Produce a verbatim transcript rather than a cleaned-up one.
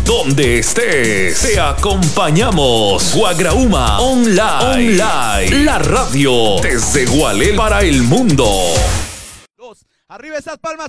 donde estés. Te acompañamos. Guagrauma Online. Online. La radio desde Gualel para el mundo. Dos. Arriba esas palmas.